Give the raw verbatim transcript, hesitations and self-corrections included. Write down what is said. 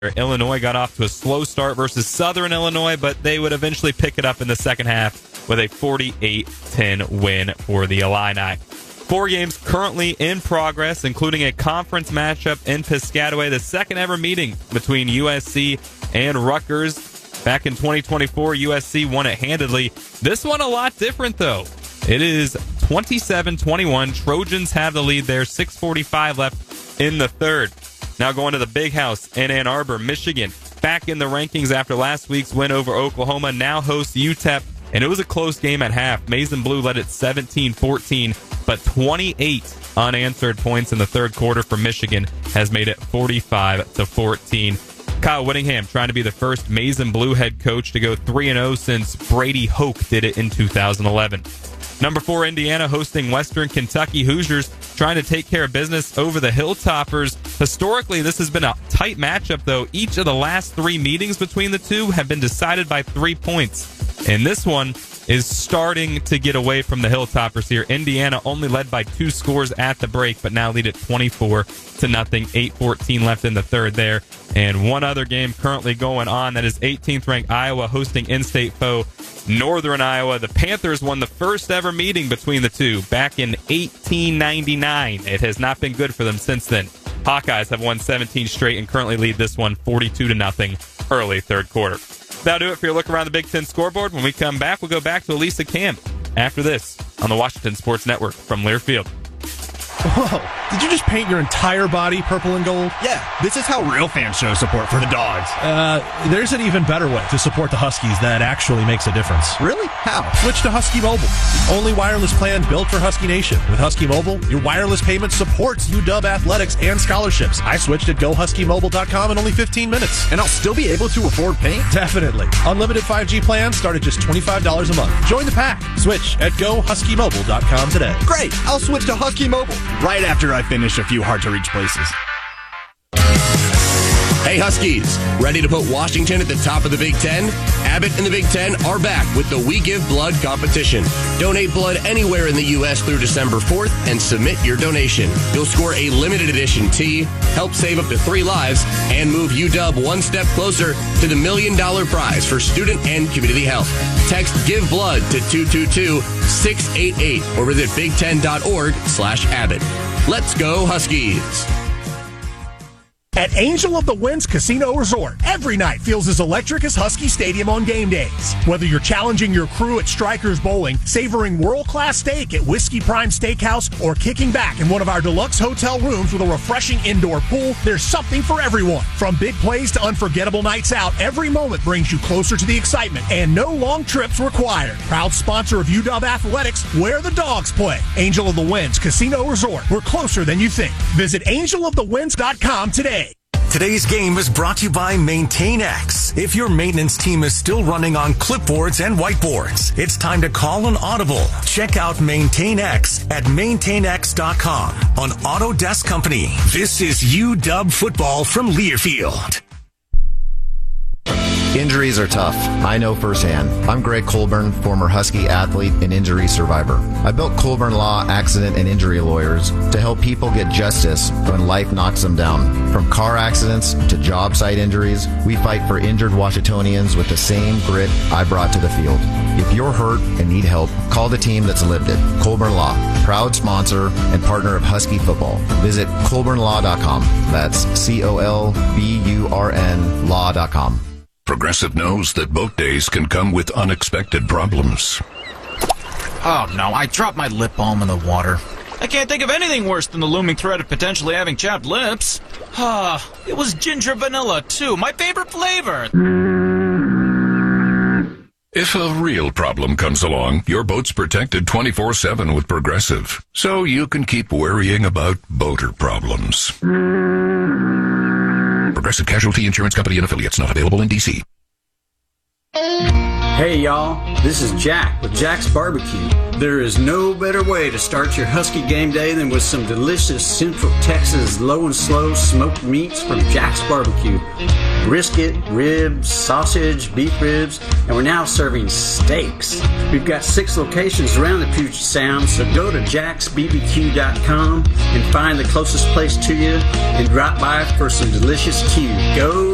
Illinois got off to a slow start versus Southern Illinois, but they would eventually pick it up in the second half with a forty-eight ten win for the Illini. Four games currently in progress, including a conference matchup in Piscataway, the second ever meeting between U S C and Rutgers. Back in twenty twenty-four, U S C won it handedly. This one a lot different, though. It is twenty-seven twenty-one. Trojans have the lead there, six forty-five left in the third. Now going to the Big House in Ann Arbor, Michigan. Back in the rankings after last week's win over Oklahoma, now hosts U T E P, and it was a close game at half. Maize and Blue led it seventeen fourteen, but twenty-eight unanswered points in the third quarter for Michigan has made it forty-five to fourteen. Kyle Whittingham trying to be the first Maize and Blue head coach to go three and oh since Brady Hoke did it in two thousand eleven. Number four, Indiana hosting Western Kentucky. Hoosiers trying to take care of business over the Hilltoppers. Historically, this has been a tight matchup, though. Each of the last three meetings between the two have been decided by three points. And this one is starting to get away from the Hilltoppers here. Indiana only led by two scores at the break, but now lead at twenty-four to nothing. eight fourteen left in the third there. And one other game currently going on, that is eighteenth ranked Iowa hosting in-state foe Northern Iowa. The Panthers won the first ever meeting between the two back in eighteen ninety-nine. It has not been good for them since then. Hawkeyes have won seventeen straight and currently lead this one forty-two to nothing early third quarter. That'll do it for your look around the Big Ten scoreboard. When we come back, we'll go back to Elisa Camp after this on the Washington Sports Network from Learfield. Whoa, did you just paint your entire body purple and gold? Yeah, this is how real fans show support for the Dogs. Uh, there's an even better way to support the Huskies that actually makes a difference. Really? How? Switch to Husky Mobile, the only wireless plan built for Husky Nation. With Husky Mobile, your wireless payment supports U W athletics and scholarships. I switched at go husky mobile dot com in only fifteen minutes. And I'll still be able to afford paint? Definitely. Unlimited five G plans start at just twenty-five dollars a month. Join the pack. Switch at go husky mobile dot com today. Great. I'll switch to Husky Mobile right after I finish a few hard-to-reach places. Hey Huskies, ready to put Washington at the top of the Big Ten? Abbott and the Big Ten are back with the We Give Blood competition. Donate blood anywhere in the U S through December fourth and submit your donation. You'll score a limited edition tee, help save up to three lives, and move U W one step closer to the million dollar prize for student and community health. Text Give Blood to two two two, six eight eight or visit big ten dot org slash Abbott. Let's go Huskies! At Angel of the Winds Casino Resort, every night feels as electric as Husky Stadium on game days. Whether you're challenging your crew at Strikers Bowling, savoring world-class steak at Whiskey Prime Steakhouse, or kicking back in one of our deluxe hotel rooms with a refreshing indoor pool, there's something for everyone. From big plays to unforgettable nights out, every moment brings you closer to the excitement, and no long trips required. Proud sponsor of U W Athletics, where the Dogs play. Angel of the Winds Casino Resort. We're closer than you think. Visit angel of the winds dot com today. Today's game is brought to you by MaintainX. If your maintenance team is still running on clipboards and whiteboards, it's time to call an audible. Check out MaintainX at maintain x dot com on Autodesk Company. This is U W football from Learfield. Injuries are tough. I know firsthand. I'm Greg Colburn, former Husky athlete and injury survivor. I built Colburn Law Accident and Injury Lawyers to help people get justice when life knocks them down. From car accidents to job site injuries, we fight for injured Washingtonians with the same grit I brought to the field. If you're hurt and need help, call the team that's lived it. Colburn Law, proud sponsor and partner of Husky football. Visit colburn law dot com. That's C O L B U R N law dot com. Progressive knows that boat days can come with unexpected problems. Oh no, I dropped my lip balm in the water. I can't think of anything worse than the looming threat of potentially having chapped lips. Ah, it was ginger vanilla too, my favorite flavor. If a real problem comes along, your boat's protected twenty-four seven with Progressive, so you can keep worrying about boater problems. Progressive Casualty Insurance Company and Affiliates, not available in D C. Hey y'all, this is Jack with Jack's Barbecue. There is no better way to start your Husky game day than with some delicious Central Texas low and slow smoked meats from Jack's Barbecue. Brisket, ribs, sausage, beef ribs, and we're now serving steaks. We've got six locations around the Puget Sound, so go to jacks b b q dot com and find the closest place to you and drop by for some delicious Q. Go